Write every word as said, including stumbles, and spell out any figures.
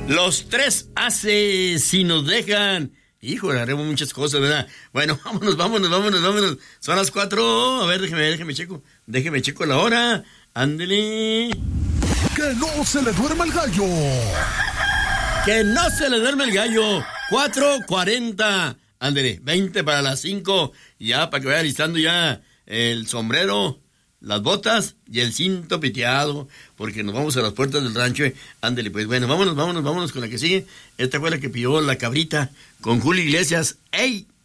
Los tres hace si nos dejan. Híjole, haremos muchas cosas, ¿verdad? Bueno, vámonos, vámonos, vámonos, vámonos. Son las cuatro. A ver, déjeme, déjeme checo. Déjeme checo la hora. Ándele. Que no se le duerma el gallo. Que no se le duerma el gallo. cuatro cuarenta. Ándele, veinte para las cinco. Ya, para que vaya listando ya el sombrero, las botas y el cinto piteado, porque nos vamos a las puertas del rancho. Ándele, pues bueno, vámonos, vámonos, vámonos con la que sigue. Esta fue la que pidió la cabrita con Julio Iglesias. ¡Ey!